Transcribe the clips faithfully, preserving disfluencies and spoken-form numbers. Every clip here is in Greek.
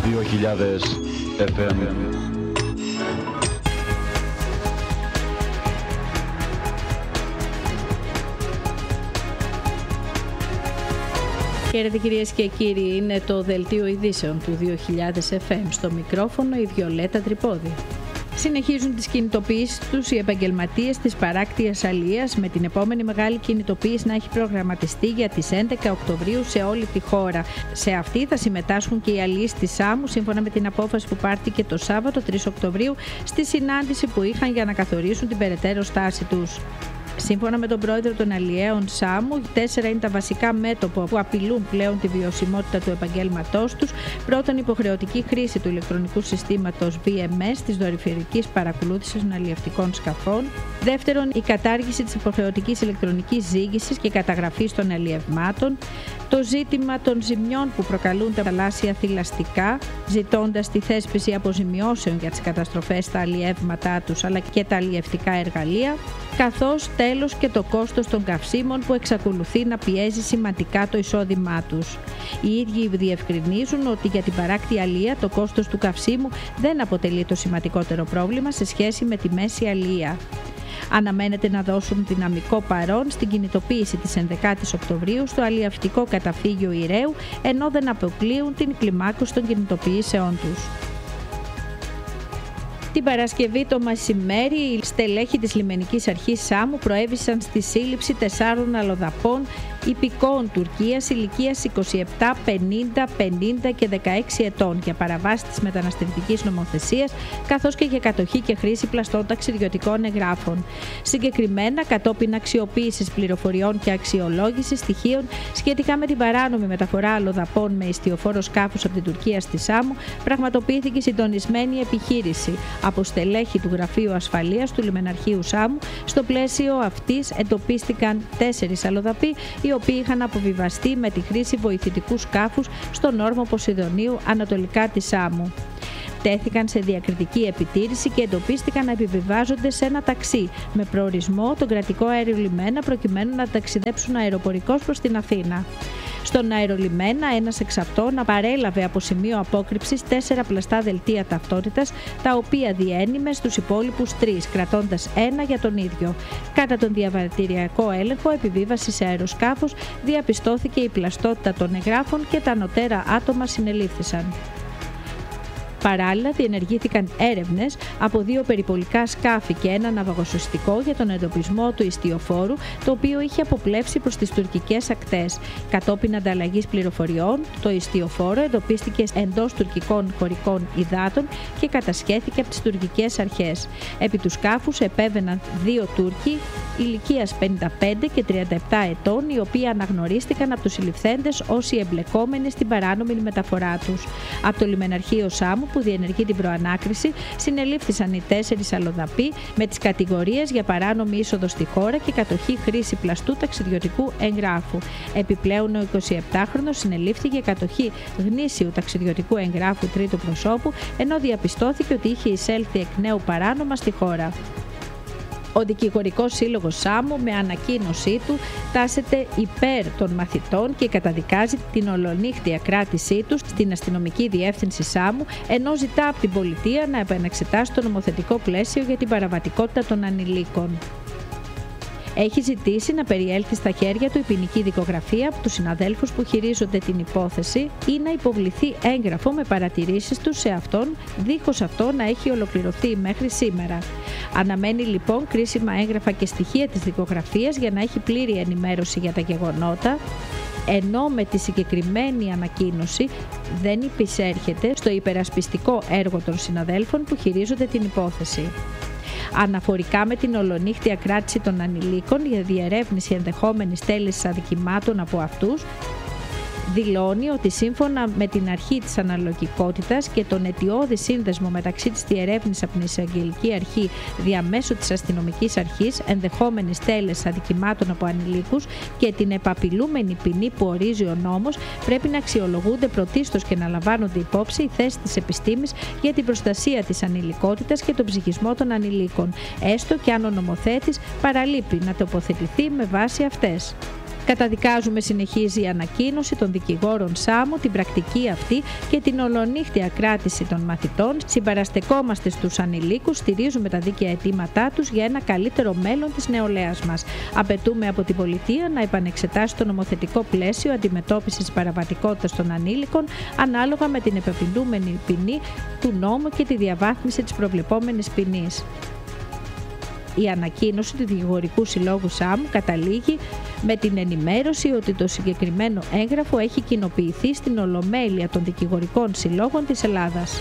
δύο χιλιάδες εφ εμ. Χαίρετε κυρίες και κύριοι, είναι το δελτίο ειδήσεων του δύο χιλιάδες εφ εμ. Στο μικρόφωνο η Βιολέτα Τρυπόδη. Συνεχίζουν τις κινητοποιήσεις τους οι επαγγελματίες της παράκτειας αλίας, με την επόμενη μεγάλη κινητοποίηση να έχει προγραμματιστεί για τις έντεκα Οκτωβρίου σε όλη τη χώρα. Σε αυτή θα συμμετάσχουν και οι αλίες της Σάμου, σύμφωνα με την απόφαση που πάρθηκε το Σάββατο τρεις Οκτωβρίου στη συνάντηση που είχαν για να καθορίσουν την περαιτέρω στάση τους. Σύμφωνα με τον πρόεδρο των Αλλιέων Σάμου, τέσσερα είναι τα βασικά μέτωπα που απειλούν πλέον τη βιωσιμότητα του επαγγέλματός τους. Πρώτον, υποχρεωτική χρήση του ηλεκτρονικού συστήματος βι εμ ες, της δορυφορικής παρακολούθησης των αλλιευτικών σκαφών. Δεύτερον, η κατάργηση της υποχρεωτικής ηλεκτρονικής ζύγισης και καταγραφής των αλλιευμάτων. Το ζήτημα των ζημιών που προκαλούν τα θαλάσσια θηλαστικά, ζητώντας τη θέσπιση αποζημιώσεων για τις καταστροφές στα αλλιεύματά τους αλλά και τα αλλιευτικά εργαλεία, καθώς τέλος και το κόστος των καυσίμων που εξακολουθεί να πιέζει σημαντικά το εισόδημά τους. Οι ίδιοι διευκρινίζουν ότι για την παράκτη αλία το κόστος του καυσίμου δεν αποτελεί το σημαντικότερο πρόβλημα σε σχέση με τη μέση αλία. Αναμένεται να δώσουν δυναμικό παρόν στην κινητοποίηση της ενδεκάτης Οκτωβρίου στο αλλιευτικό καταφύγιο Ηρέου, ενώ δεν αποκλείουν την κλιμάκωση των κινητοποιήσεών τους. Την Παρασκευή το μεσημέρι, οι στελέχοι της λιμενικής αρχής Σάμου προέβησαν στη σύλληψη τεσσάρων αλλοδαπών υπηκόων Τουρκίας ηλικίας είκοσι επτά, πενήντα, πενήντα και δεκαέξι ετών για παραβάση της μεταναστευτικής νομοθεσίας, καθώς και για κατοχή και χρήση πλαστών ταξιδιωτικών εγγράφων. Συγκεκριμένα, κατόπιν αξιοποίησης πληροφοριών και αξιολόγησης στοιχείων σχετικά με την παράνομη μεταφορά αλλοδαπών με ιστιοφόρο σκάφους από την Τουρκία στη Σάμου, πραγματοποιήθηκε συντονισμένη επιχείρηση από στελέχη του Γραφείου Ασφαλείας του Λιμεναρχείου Σάμου. Στο πλαίσιο αυτής εντοπίστηκαν τέσσερις αλλοδαποί, οι οποίοι είχαν αποβιβαστεί με τη χρήση βοηθητικού σκάφους στον όρμο Ποσειδονίου ανατολικά της Σάμου. Τέθηκαν σε διακριτική επιτήρηση και εντοπίστηκαν να επιβιβάζονται σε ένα ταξί με προορισμό τον κρατικό αέριο λιμένα, προκειμένου να ταξιδέψουν αεροπορικώς προς την Αθήνα. Στον αερολιμένα, ένας εξ αυτών παρέλαβε από σημείο απόκρυψης τέσσερα πλαστά δελτία ταυτότητας, τα οποία διένυμε στους υπόλοιπους τρεις, κρατώντας ένα για τον ίδιο. Κατά τον διαβατηριακό έλεγχο επιβίβαση σε αεροσκάφος, διαπιστώθηκε η πλαστότητα των εγγράφων και τα ανωτέρα άτομα συνελήφθησαν. Παράλληλα, διενεργήθηκαν έρευνες από δύο περιπολικά σκάφη και ένα ναυαγοσωστικό για τον εντοπισμό του ιστιοφόρου, το οποίο είχε αποπλεύσει προς τις τουρκικές ακτές. Κατόπιν ανταλλαγής πληροφοριών, το ιστιοφόρο εντοπίστηκε εντός τουρκικών χωρικών υδάτων και κατασχέθηκε από τις τουρκικές αρχές. Επί του σκάφους επέβαιναν δύο Τούρκοι ηλικίας πενήντα πέντε και τριάντα επτά ετών, οι οποίοι αναγνωρίστηκαν από τους συλληφθέντες ως οι εμπλεκόμενοι στην παράνομη μεταφορά τους. Από το Λιμεναρχείο Σάμου, που διενεργεί την προανάκριση, συνελήφθησαν οι τέσσερις αλλοδαποί με τις κατηγορίες για παράνομη είσοδο στη χώρα και κατοχή χρήση πλαστού ταξιδιωτικού εγγράφου. Επιπλέον, ο εικοσιεπτάχρονος συνελήφθηκε για κατοχή γνήσιου ταξιδιωτικού εγγράφου τρίτου προσώπου, ενώ διαπιστώθηκε ότι είχε εισέλθει εκ νέου παράνομα στη χώρα. Ο Δικηγορικός Σύλλογος Σάμου, με ανακοίνωσή του, τάσεται υπέρ των μαθητών και καταδικάζει την ολονύχτια κράτησή τους στην αστυνομική διεύθυνση Σάμου, ενώ ζητά από την πολιτεία να επανεξετάσει το νομοθετικό πλαίσιο για την παραβατικότητα των ανηλίκων. Έχει ζητήσει να περιέλθει στα χέρια του η ποινική δικογραφία από τους συναδέλφους που χειρίζονται την υπόθεση ή να υποβληθεί έγγραφο με παρατηρήσεις τους σε αυτόν, δίχως αυτό να έχει ολοκληρωθεί μέχρι σήμερα. Αναμένει λοιπόν κρίσιμα έγγραφα και στοιχεία της δικογραφίας για να έχει πλήρη ενημέρωση για τα γεγονότα, ενώ με τη συγκεκριμένη ανακοίνωση δεν υπησέρχεται στο υπερασπιστικό έργο των συναδέλφων που χειρίζονται την υπόθεση. Αναφορικά με την ολονύχτια κράτηση των ανηλίκων για διερεύνηση ενδεχόμενης τέλεσης αδικημάτων από αυτούς, δηλώνει ότι σύμφωνα με την αρχή της αναλογικότητας και τον αιτιώδη σύνδεσμο μεταξύ της διερεύνησης από την εισαγγελική αρχή διαμέσου της αστυνομικής αρχής ενδεχόμενης τέλεσης αδικημάτων από ανηλίκους και την επαπειλούμενη ποινή που ορίζει ο νόμος, πρέπει να αξιολογούνται πρωτίστως και να λαμβάνονται υπόψη η θέση της επιστήμης για την προστασία της ανηλικότητας και τον ψυχισμό των ανηλίκων, έστω και αν ο νομοθέτης παραλείπει να τοποθετηθεί με βάση αυτές. Καταδικάζουμε, συνεχίζει η ανακοίνωση των δικηγόρων Σάμου, την πρακτική αυτή και την ολονύχτια κράτηση των μαθητών. Συμπαραστεκόμαστε στους ανηλίκους, στηρίζουμε τα δίκαια αιτήματά τους για ένα καλύτερο μέλλον της νεολαίας μας. Απαιτούμε από την πολιτεία να επανεξετάσει το νομοθετικό πλαίσιο αντιμετώπισης της παραβατικότητας των ανήλικων ανάλογα με την επεπεινούμενη ποινή του νόμου και τη διαβάθμιση της προβλεπόμενης ποινής. Η ανακοίνωση του Δικηγορικού Συλλόγου Σάμου καταλήγει με την ενημέρωση ότι το συγκεκριμένο έγγραφο έχει κοινοποιηθεί στην Ολομέλεια των Δικηγορικών Συλλόγων της Ελλάδας.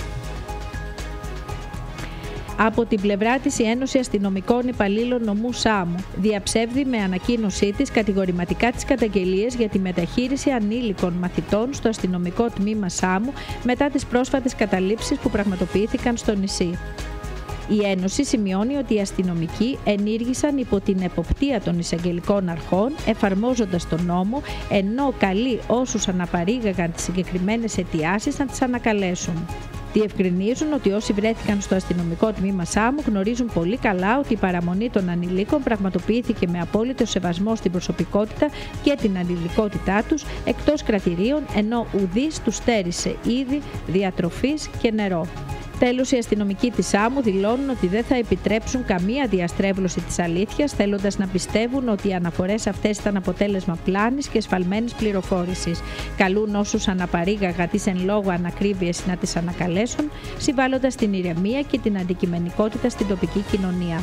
Από την πλευρά της, η Ένωση Αστυνομικών Υπαλλήλων Νομού Σάμου διαψεύδει με ανακοίνωσή της κατηγορηματικά τις καταγγελίες για τη μεταχείριση ανήλικων μαθητών στο αστυνομικό τμήμα Σάμου μετά τις πρόσφατες καταλήψεις που πραγματοποιήθηκαν στο νησί. Η Ένωση σημειώνει ότι οι αστυνομικοί ενήργησαν υπό την εποπτεία των εισαγγελικών αρχών, εφαρμόζοντας τον νόμο, ενώ καλεί όσους αναπαρήγαγαν τις συγκεκριμένες αιτιάσεις να τις ανακαλέσουν. Διευκρινίζουν ότι όσοι βρέθηκαν στο αστυνομικό τμήμα Σάμου γνωρίζουν πολύ καλά ότι η παραμονή των ανηλίκων πραγματοποιήθηκε με απόλυτο σεβασμό στην προσωπικότητα και την ανηλικότητά τους εκτός κρατηρίων, ενώ ουδής τους στέρισε είδη, διατροφής και νερό. Τέλος, οι αστυνομικοί της Σάμου δηλώνουν ότι δεν θα επιτρέψουν καμία διαστρέβλωση της αλήθειας, θέλοντας να πιστεύουν ότι οι αναφορές αυτές ήταν αποτέλεσμα πλάνης και εσφαλμένης πληροφόρησης. Καλούν όσους αναπαρήγαγα τις εν λόγω ανακρίβειες να τις ανακαλέσουν, συμβάλλοντας την ηρεμία και την αντικειμενικότητα στην τοπική κοινωνία.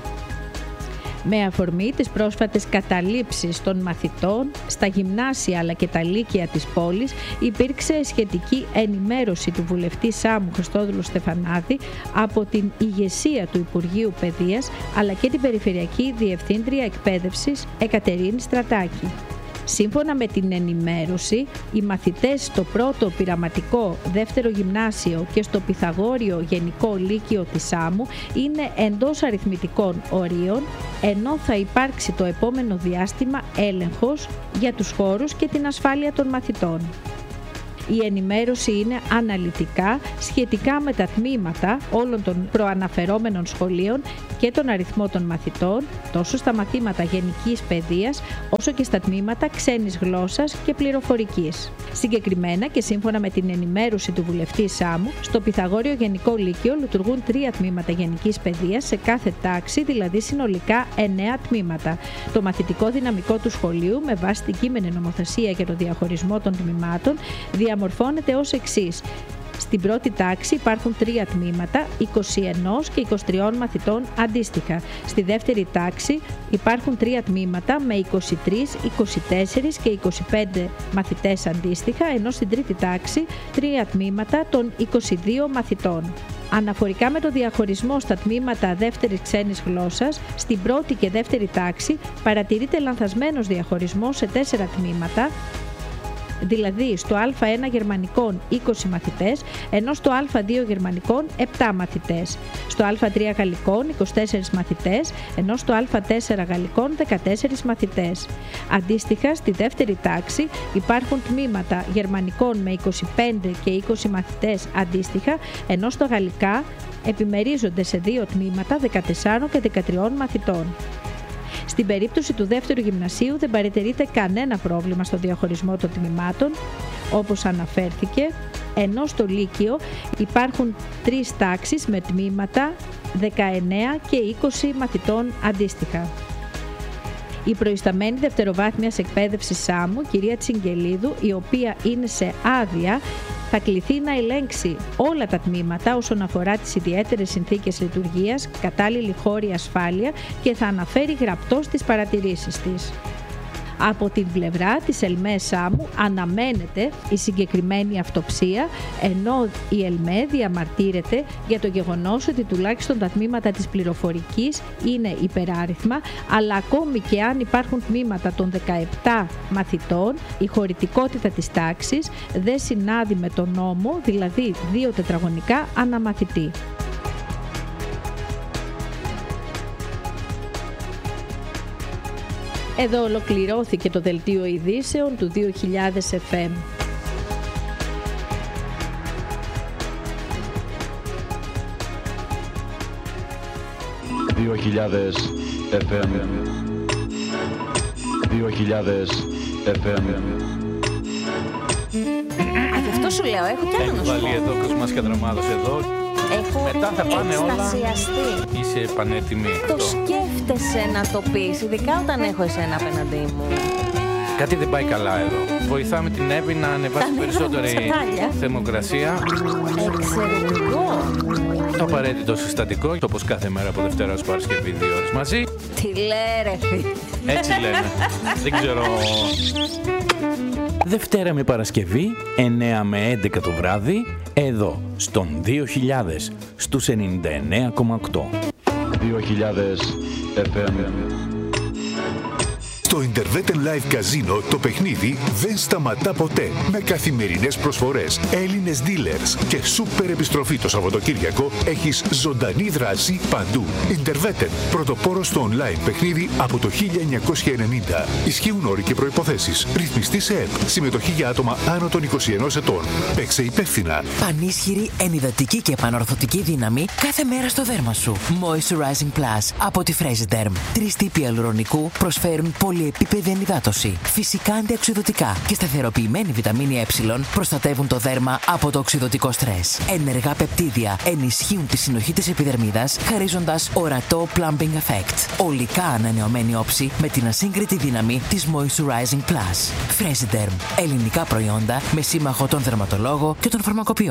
Με αφορμή τις πρόσφατες καταλήψεις των μαθητών στα γυμνάσια αλλά και τα λύκεια της πόλης, υπήρξε σχετική ενημέρωση του βουλευτή Σάμου Χριστόδουλου Στεφανάδη από την ηγεσία του Υπουργείου Παιδείας αλλά και την Περιφερειακή Διευθύντρια Εκπαίδευσης Εκατερίνη Στρατάκη. Σύμφωνα με την ενημέρωση, οι μαθητές στο πρώτο πειραματικό δεύτερο γυμνάσιο και στο Πυθαγόριο Γενικό Λύκειο της Σάμου είναι εντός αριθμητικών ορίων, ενώ θα υπάρξει το επόμενο διάστημα έλεγχος για τους χώρους και την ασφάλεια των μαθητών. Η ενημέρωση είναι αναλυτικά σχετικά με τα τμήματα όλων των προαναφερόμενων σχολείων και τον αριθμό των μαθητών, τόσο στα μαθήματα γενικής παιδείας, όσο και στα τμήματα ξένης γλώσσας και πληροφορικής. Συγκεκριμένα και σύμφωνα με την ενημέρωση του βουλευτή Σάμου, στο Πυθαγόριο Γενικό Λύκειο λειτουργούν τρία τμήματα γενικής παιδείας σε κάθε τάξη, δηλαδή συνολικά εννέα τμήματα. Το μαθητικό δυναμικό του σχολείου, με βάση την κείμενη νομοθεσία για το διαχωρισμό των τμήματων, διαμορφώνεται ως εξής. Στην πρώτη τάξη υπάρχουν τρία τμήματα, είκοσι ένα και είκοσι τρία μαθητών αντίστοιχα. Στη δεύτερη τάξη υπάρχουν τρία τμήματα με είκοσι τρία, είκοσι τέσσερα και είκοσι πέντε μαθητές αντίστοιχα, ενώ στην τρίτη τάξη τρία τμήματα των είκοσι δύο μαθητών. Αναφορικά με το διαχωρισμό στα τμήματα δεύτερης ξένης γλώσσας, στην πρώτη και δεύτερη τάξη παρατηρείται λανθασμένος διαχωρισμός σε τέσσερα τμήματα, δηλαδή στο Α ένα γερμανικών είκοσι μαθητές, ενώ στο Α δύο γερμανικών επτά μαθητές, στο Α τρία γαλλικών είκοσι τέσσερα μαθητές, ενώ στο Α τέσσερα γαλλικών δεκατέσσερα μαθητές. Αντίστοιχα, στη δεύτερη τάξη υπάρχουν τμήματα γερμανικών με είκοσι πέντε και είκοσι μαθητές αντίστοιχα, ενώ στα γαλλικά επιμερίζονται σε δύο τμήματα δεκατέσσερα και δεκατρία μαθητών. Στην περίπτωση του δεύτερου γυμνασίου δεν παρατηρείται κανένα πρόβλημα στο διαχωρισμό των τμήματων, όπως αναφέρθηκε, ενώ στο Λύκειο υπάρχουν τρεις τάξεις με τμήματα δεκαεννέα και είκοσι μαθητών αντίστοιχα. Η προϊσταμένη δευτεροβάθμιας εκπαίδευσης Σάμου, κυρία Τσιγκελίδου, η οποία είναι σε άδεια, θα κληθεί να ελέγξει όλα τα τμήματα όσον αφορά τις ιδιαίτερες συνθήκες λειτουργίας, κατάλληλη χώρη ασφάλεια και θα αναφέρει γραπτώς τις παρατηρήσεις της. Από την πλευρά της ΕΛΜΕ Σάμου αναμένεται η συγκεκριμένη αυτοψία, ενώ η ΕΛΜΕ διαμαρτύρεται για το γεγονός ότι τουλάχιστον τα τμήματα της πληροφορικής είναι υπεράριθμα, αλλά ακόμη και αν υπάρχουν τμήματα των δεκαεπτά μαθητών, η χωρητικότητα της τάξης δεν συνάδει με τον νόμο, δηλαδή δύο τετραγωνικά αναμαθητή. Εδώ ολοκληρώθηκε το δελτίο ειδήσεων του δύο χιλιάδες εφ εμ. δύο χιλιάδες εφ εμ. δύο χιλιάδες εφ εμ. Α, γι' αυτό σου λέω, έχω κι άλλο να σου πω. Έχει βάλει εδώ Κοσμάς Κατραμάδος εδώ. Έχω Μετά θα πάνε εκστασιαστεί. όλα. Είσαι πανέτοιμη. Το αυτό. σκέφτεσαι να το πεις, ειδικά όταν έχω εσένα απέναντί μου. Κάτι δεν πάει καλά εδώ. Βοηθάμε την Εύη να ανεβάσει Τα νεύρα μου περισσότερη τσατάλια. θερμοκρασία. Εξαιρετικό. Το απαραίτητο συστατικό, όπως κάθε μέρα από Δευτέρα ως Παρασκευή, δύο ώρες μαζί. Τι λέει ρε φίλε. Έτσι λένε. Δεν ξέρω. Δευτέρα με Παρασκευή, εννέα με έντεκα το βράδυ, εδώ, στον δύο χιλιάδες, στους ενενήντα εννέα κόμμα οκτώ. δύο χιλιάδες εφ εμ. Στο Interveten Live Casino το παιχνίδι δεν σταματά ποτέ. Με καθημερινές προσφορές, Έλληνες dealers και σούπερ επιστροφή το Σαββατοκύριακο έχεις ζωντανή δράση παντού. Interveten, πρωτοπόρο στο online παιχνίδι από το χίλια εννιακόσια ενενήντα. Ισχύουν όροι και προϋποθέσεις. Ρυθμιστή σε ΕΠ. Συμμετοχή για άτομα άνω των είκοσι ενός ετών. Παίξε υπεύθυνα. Πανίσχυρη, ενυδατική και επανορθωτική δύναμη κάθε μέρα στο δέρμα σου. Moisturizing Plus από τη Fresiderm. Τρεις τύποι αλουρονικού προσφέρουν πολυεπίπεδη ενυδάτωση. Φυσικά αντιοξυδωτικά και σταθεροποιημένη βιταμίνη Ε προστατεύουν το δέρμα από το οξυδωτικό στρες. Ενεργά πεπτίδια ενισχύουν τη συνοχή της επιδερμίδας, χαρίζοντας ορατό plumping effect. Ολικά ανανεωμένη όψη με την ασύγκριτη δύναμη της Moisturizing Plus. Fresiderm. Ελληνικά προϊόντα με σύμμαχο τον δερματολόγο και τον φαρμακοποιό.